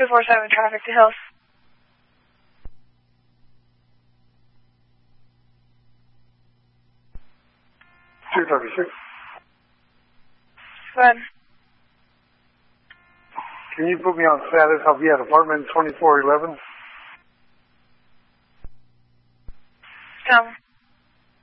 247 traffic to Hills. 236. Go ahead. Can you put me on status? I'll be at apartment 2411. Come.